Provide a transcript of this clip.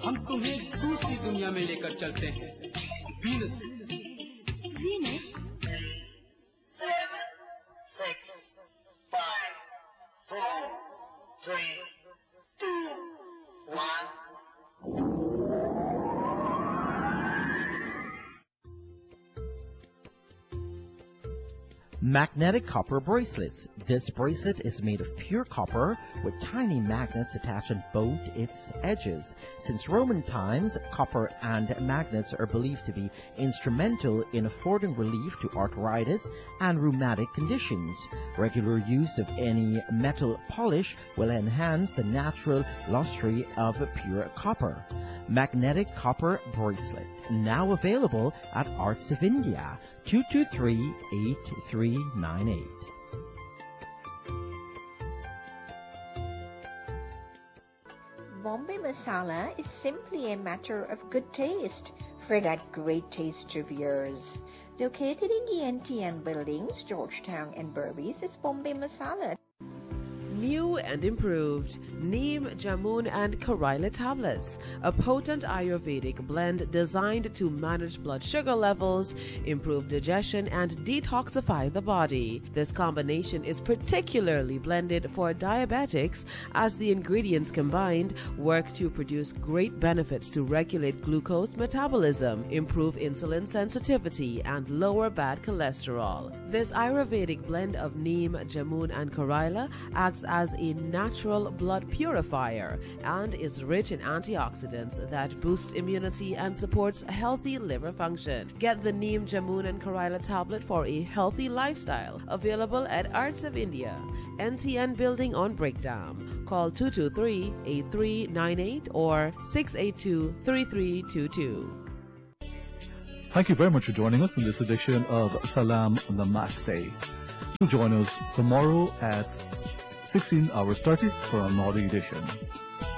हम तुम्हें दूसरी दुनिया में लेकर चलते हैं, Venus. Venus? 7, 6, 5, 4, 3, 2, 1. Magnetic copper bracelets. This bracelet is made of pure copper with tiny magnets attached on both its edges. Since Roman times, copper and magnets are believed to be instrumental in affording relief to arthritis and rheumatic conditions. Regular use of any metal polish will enhance the natural luster of pure copper. Magnetic copper bracelet, now available at Arts of India, 223-8398. Bombay masala is simply a matter of good taste for that great taste of yours. Located in the NTN buildings, Georgetown and Berbice is Bombay masala. New and improved Neem, Jamun and Karaila tablets, a potent Ayurvedic blend designed to manage blood sugar levels, improve digestion and detoxify the body. This combination is particularly blended for diabetics as the ingredients combined work to produce great benefits to regulate glucose metabolism, improve insulin sensitivity and lower bad cholesterol. This Ayurvedic blend of Neem, Jamun and Karaila acts as a natural blood purifier and is rich in antioxidants that boost immunity and supports healthy liver function. Get the Neem, Jamun and Karaila tablet for a healthy lifestyle. Available at Arts of India, NTN Building on Breakdown. Call 223-8398 or 682-3322. Thank you very much for joining us in this edition of Salam Namaste. Do join us tomorrow at 16 hours 30 for our Maudi edition.